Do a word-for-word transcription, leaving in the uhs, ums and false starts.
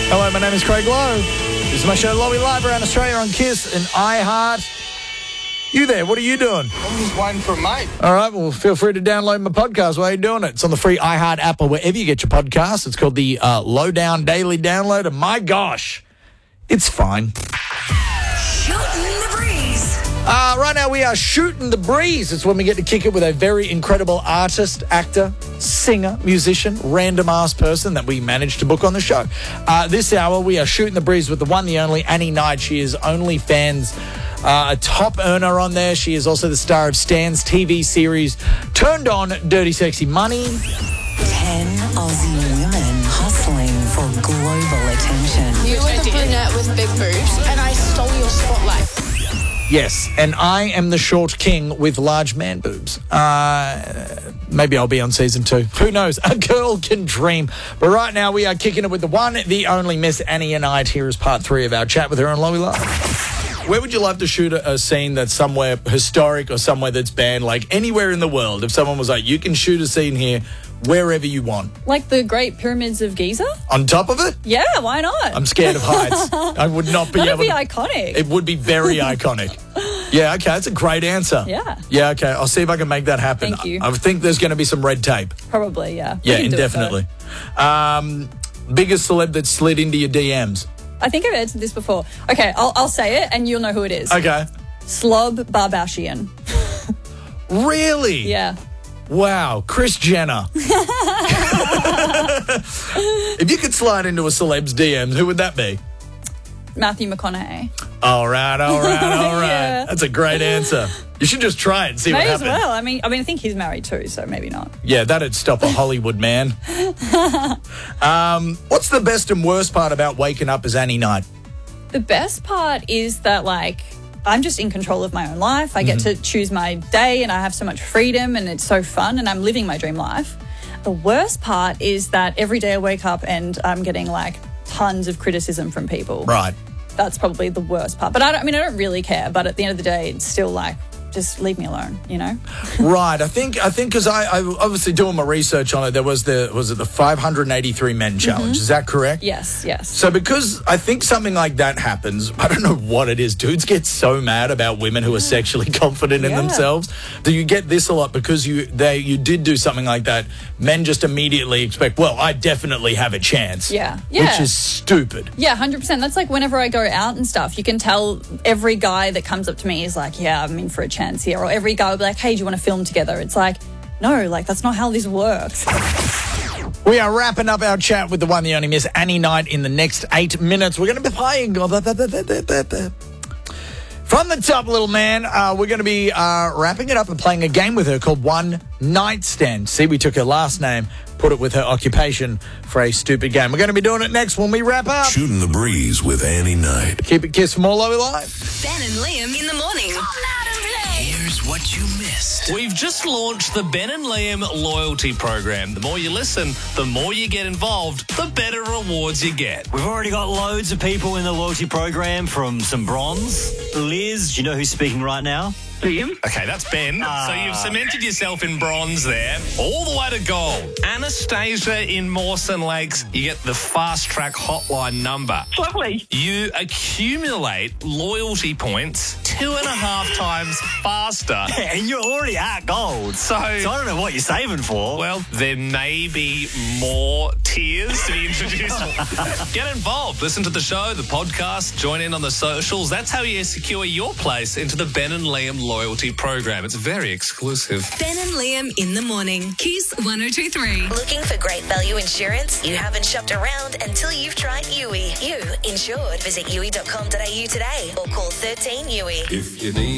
Hello, my name is Craig Lowe. This is my show, Lowy Live, around Australia on KISS and iHeart. You there, what are you doing? I'm just waiting for a mate. All right, well, feel free to download my podcast while you're doing it. It's on the free iHeart app or wherever you get your podcasts. It's called the uh, Lowdown Daily Download, and my gosh, it's fine. Shooting the breeze. Uh, right now, we are shooting the breeze. It's when we get to kick it with a very incredible artist, actor, singer, musician, random-ass person that we managed to book on the show. Uh, this hour, we are shooting the breeze with the one, the only, Annie Knight. She is OnlyFans, uh, a top earner on there. She is also the star of Stan's T V series, Turned On, Dirty Sexy Money. Ten Aussie women hustling for global attention. You were the brunette with big boobs, and I stole your spotlight. Yes, and I am the short king with large man boobs. Uh, maybe I'll be on season two. Who knows? A girl can dream. But right now we are kicking it with the one, the only Miss Annie Knight. Here is part three of our chat with her on Lowy Live. Where would you love to shoot a, a scene that's somewhere historic or somewhere that's banned, like anywhere in the world? If someone was like, you can shoot a scene here wherever you want. Like the Great Pyramids of Giza? On top of it? Yeah, why not? I'm scared of heights. I would not be That'd able be to. iconic. It would be very iconic. Yeah, okay, that's a great answer. Yeah. Yeah, okay, I'll see if I can make that happen. Thank you. I, I think there's going to be some red tape. Probably, yeah. We Yeah, can do it, indefinitely. Um, biggest celeb that slid into your D Ms? though. I think I've answered this before. Okay, I'll, I'll say it and you'll know who it is. Okay. Slob Barbashian. Really? Yeah. Wow, Kris Jenner. If you could slide into a celeb's D Ms, who would that be? Matthew McConaughey. All right, all right, all right. Yeah. That's a great answer. You should just try it and see May what as happens. well. I mean, I mean, I think he's married too, so maybe not. Yeah, that'd stop a Hollywood man. um, what's the best and worst part about waking up as Annie Knight? The best part is that, like, I'm just in control of my own life. I get Mm-hmm. to choose my day and I have so much freedom and it's so fun and I'm living my dream life. The worst part is that every day I wake up and I'm getting, like, tons of criticism from people. Right. That's probably the worst part. But I, don't, I mean, I don't really care. But at the end of the day, it's still like, just leave me alone, you know? Right. I think I think because I, I obviously doing my research on it, there was the was it the five hundred eighty-three men challenge? Is that correct? Yes, yes. So because I think something like that happens, I don't know what it is. Dudes get so mad about women who are sexually confident in Yeah. themselves. Do you get this a lot because you they you did do something like that? Men just immediately expect, well, I definitely have a chance. Yeah. Yeah. Which is stupid. Yeah, one hundred percent. That's like whenever I go out and stuff, you can tell every guy that comes up to me is like, yeah, I'm in for a chance here. Or every guy will be like, hey, do you want to film together? It's like, no, like, that's not how this works. We are wrapping up our chat with the one, the only Miss Annie Knight in the next eight minutes. We're going to be playing... From the top, little man, uh, we're going to be uh, wrapping it up and playing a game with her called One Night Stand. See, we took her last name, put it with her occupation for a stupid game. We're going to be doing it next when we wrap up. Shooting the breeze with Annie Knight. Keep it KISS for more Lowy Live. Ben and Liam in the morning. Come out and play. Here's what you missed. We've just launched the Ben and Liam loyalty program. The more you listen, the more you get involved, the better rewards you get. We've already got loads of people in the loyalty program, from some bronze. Liz, do you know who's speaking right now? Okay, that's Ben. Ah. So you've cemented yourself in bronze there. All the way to gold. Anastasia in Mawson Lakes, you get the fast track hotline number. Lovely. You accumulate loyalty points two and a half times faster. And you're already at gold. So, So I don't know what you're saving for. well, there may be more tiers to be introduced. Get involved. Listen to the show, the podcast, join in on the socials. That's how you secure your place into the Ben and Liam loyalty program. It's very exclusive. Ben and Liam in the morning. KISS one oh two three. Looking for great value insurance? You haven't shopped around until you've tried U I. You insured. Visit U I dot com dot A U today or call thirteen U I. If you need